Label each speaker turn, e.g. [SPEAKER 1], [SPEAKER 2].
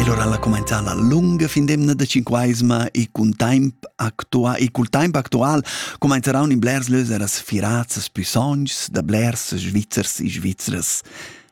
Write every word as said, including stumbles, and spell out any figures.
[SPEAKER 1] allora alla comincià la lunga findemna da cinquaisma e cun temp actual e col temp actual cominceranno in blers löser as firazas più songs da blers svizzers e svizzeras